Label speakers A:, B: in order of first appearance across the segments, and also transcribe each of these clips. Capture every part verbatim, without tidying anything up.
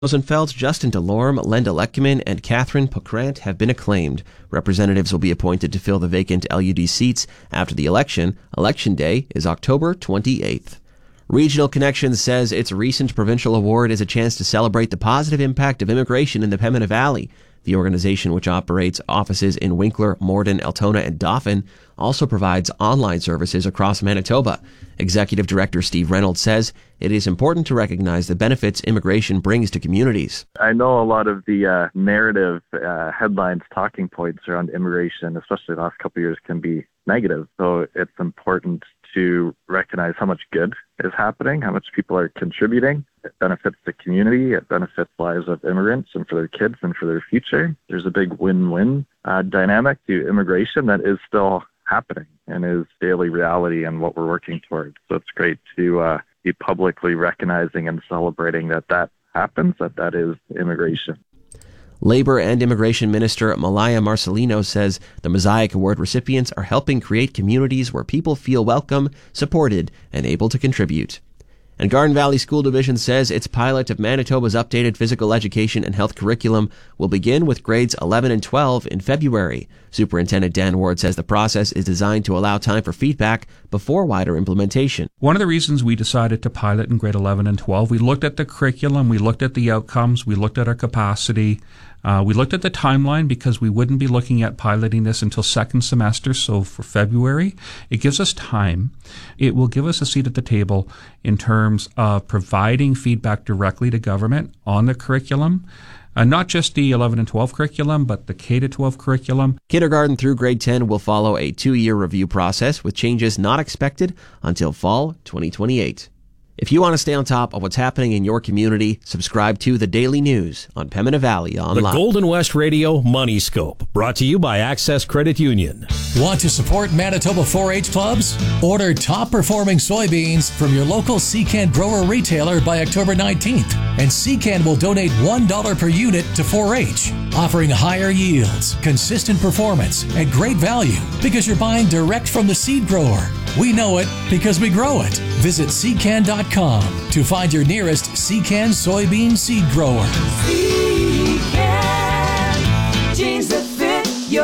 A: Rosenfeld, Justin DeLorme, Linda Leckman, and Catherine Pokrant have been acclaimed. Representatives will be appointed to fill the vacant L U D seats after the election. Election day is October twenty-eighth. Regional Connections says its recent provincial award is a chance to celebrate the positive impact of immigration in the Pembina Valley. The organization, which operates offices in Winkler, Morden, Altona, and Dauphin, also provides online services across Manitoba. Executive Director Steve Reynolds says it is important to recognize the benefits immigration brings to communities.
B: I know a lot of the uh, narrative uh, headlines, talking points around immigration, especially the last couple of years, can be negative. So it's important to recognize how much good is happening, how much people are contributing. It benefits the community, it benefits lives of immigrants and for their kids and for their future. There's a big win-win uh, dynamic to immigration that is still happening and is daily reality and what we're working towards. So it's great to uh, be publicly recognizing and celebrating that that happens, that that is immigration.
A: Labor and Immigration Minister Malaya Marcelino says the Mosaic Award recipients are helping create communities where people feel welcome, supported, and able to contribute. And Garden Valley School Division says its pilot of Manitoba's updated physical education and health curriculum will begin with grades eleven and twelve in February. Superintendent Dan Ward says the process is designed to allow time for feedback before wider implementation.
C: One of the reasons we decided to pilot in grade eleven and twelve, we looked at the curriculum, we looked at the outcomes, we looked at our capacity, uh, we looked at the timeline because we wouldn't be looking at piloting this until second semester, so for February. It gives us time. It will give us a seat at the table in terms of providing feedback directly to government on the curriculum. Uh, not just the eleven and twelve curriculum, but the K to twelve curriculum.
A: Kindergarten through grade ten will follow a two-year review process with changes not expected until fall twenty twenty-eight. If you want to stay on top of what's happening in your community, subscribe to The Daily News on Pembina Valley Online.
D: The Golden West Radio Money Scope, brought to you by Access Credit Union.
E: Want to support Manitoba four H clubs? Order top-performing soybeans from your local Secan grower retailer by October nineteenth, and Secan will donate one dollar per unit to four H, offering higher yields, consistent performance, and great value because you're buying direct from the seed grower. We know it because we grow it. Visit secan dot com to find your nearest Secan soybean seed grower.
F: Secan, jeans that fit your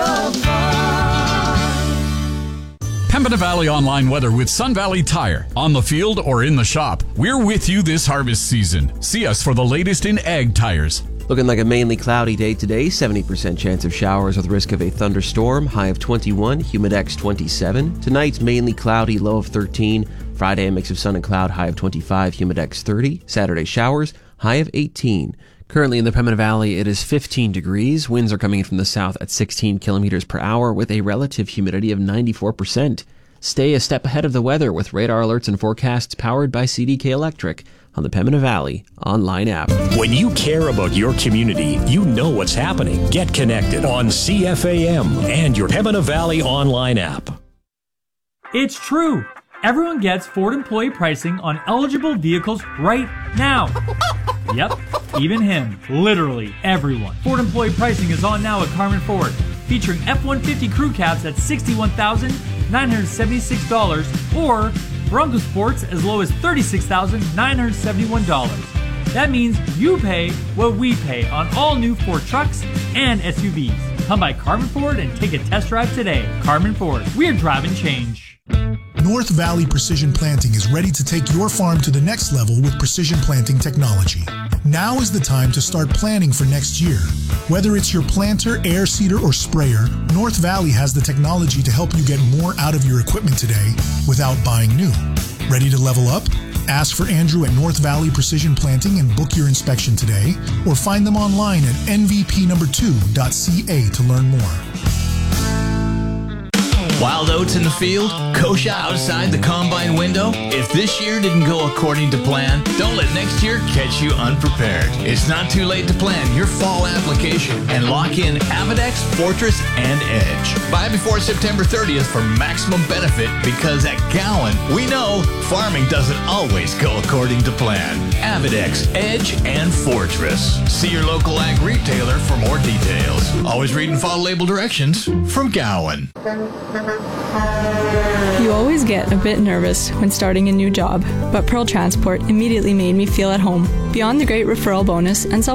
F: farm.
G: Pembina Valley Online weather with Sun Valley Tire. On the field or in the shop, we're with you this harvest season. See us for the latest in ag tires.
A: Looking like a mainly cloudy day today, seventy percent chance of showers with risk of a thunderstorm, high of twenty-one, humidex twenty-seven. Tonight, mainly cloudy, low of thirteen. Friday, a mix of sun and cloud, high of twenty-five, humidex thirty. Saturday, showers, high of eighteen. Currently in the Pembina Valley, it is fifteen degrees. Winds are coming in from the south at sixteen kilometers per hour with a relative humidity of ninety-four percent. Stay a step ahead of the weather with radar alerts and forecasts powered by C D K Electric on the Pembina Valley Online app.
D: When you care about your community, you know what's happening. Get connected on C F A M and your Pembina Valley Online app.
H: It's true. Everyone gets Ford employee pricing on eligible vehicles right now. Yep, even him. Literally everyone. Ford employee pricing is on now at Carmen Ford, featuring F one fifty crew cabs at sixty-one thousand nine hundred seventy-six dollars or Bronco Sports as low as thirty-six thousand nine hundred seventy-one dollars. That means you pay what we pay on all new Ford trucks and S U Vs. Come by Carmen Ford and take a test drive today. Carmen Ford, we're driving change.
I: North Valley Precision Planting is ready to take your farm to the next level with precision planting technology. Now is the time to start planning for next year. Whether it's your planter, air seeder, or sprayer, North Valley has the technology to help you get more out of your equipment today without buying new. Ready to level up? Ask for Andrew at North Valley Precision Planting and book your inspection today, or find them online at N V P number two dot C A to learn more.
J: Wild oats in the field? Kosher outside the combine window? If this year didn't go according to plan, don't let next year catch you unprepared. It's not too late to plan your fall application and lock in Avidex, Fortress, and Edge. Buy before September thirtieth for maximum benefit because at Gowan, we know farming doesn't always go according to plan. Avidex, Edge, and Fortress. See your local ag retailer for more details. Always read and follow label directions from Gowan.
K: You always get a bit nervous when starting a new job, but Pearl Transport immediately made me feel at home. Beyond the great referral bonus and self